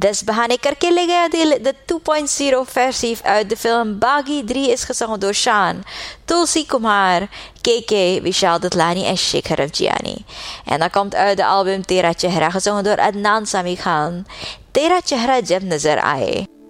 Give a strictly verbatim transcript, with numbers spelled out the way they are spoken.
Dus बहाने करके ले गया दिल de two point oh versie uit de film Baghi three is gezongen door Shaan, Tulsi Kumar, K K, Vishal Datlani en Shekhar Afgiani. En dat komt uit de album Tera Chehra gezongen door Adnan Sami Khan. Tera Chehra Jab Nazar Aaye.